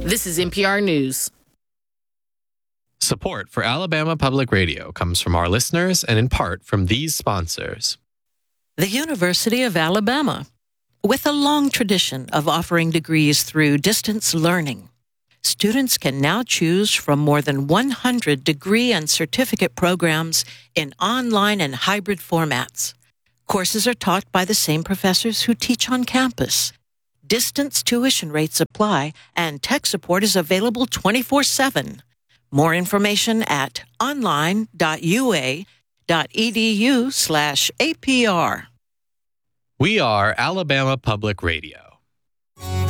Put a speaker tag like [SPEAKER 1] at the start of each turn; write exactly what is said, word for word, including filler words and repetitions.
[SPEAKER 1] This is N P R News.
[SPEAKER 2] Support for Alabama Public Radio comes from our listeners and in part from these sponsors.
[SPEAKER 3] The University of Alabama, with a long tradition of offering degrees through distance learning. Students can now choose from more than one hundred degree and certificate programs in online and hybrid formats. Courses are taught by the same professors who teach on campus. Distance tuition rates apply, and tech support is available twenty-four seven. More information at online.ua.edu slash APR.
[SPEAKER 2] We are Alabama Public Radio.